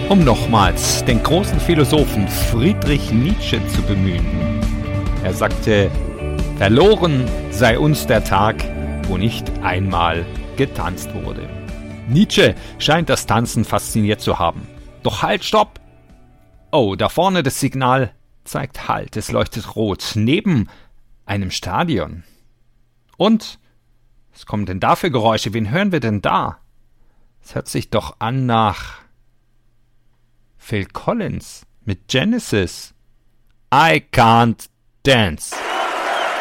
um nochmals den großen Philosophen Friedrich Nietzsche zu bemühen. Er sagte, verloren sei uns der Tag, wo nicht einmal getanzt wurde. Nietzsche scheint das Tanzen fasziniert zu haben. Doch halt, stopp! Oh, da vorne das Signal zeigt Halt, es leuchtet rot, neben einem Stadion. Und? Was kommen denn da für Geräusche? Wen hören wir denn da? Es hört sich doch an nach Phil Collins mit Genesis. I can't dance.